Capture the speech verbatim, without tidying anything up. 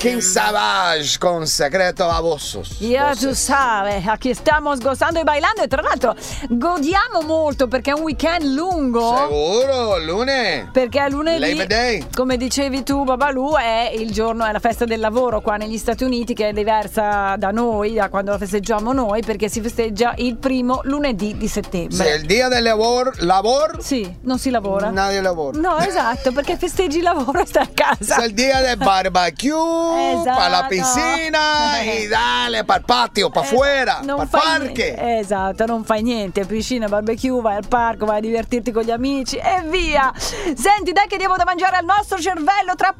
King Savage con Secreto a Vossos. Ya tu sabes, aquí stiamo gozando e bailando e tra l'altro godiamo molto perché è un weekend lungo. Sicuro, lunedì. Perché lunedì, Labor Day. come dicevi tu Babalu, è il giorno, è la festa del lavoro qua negli Stati Uniti, che è diversa da noi, da quando la festeggiamo noi, perché si festeggia il primo lunedì di settembre. Se il dia del lavoro, lavoro? Sì, non si lavora. Nadie lavora. No, esatto, perché festeggi il lavoro e stai a casa. Se il dia del barbecue, Esatto. para la piscina e dale, para il patio, para afuera, Non para il fai parque. niente. Esatto, non fai niente. Piscina, barbecue, vai al parco, vai a divertirti con gli amici e via. Senti, dai che diamo da mangiare al nostro cervello tra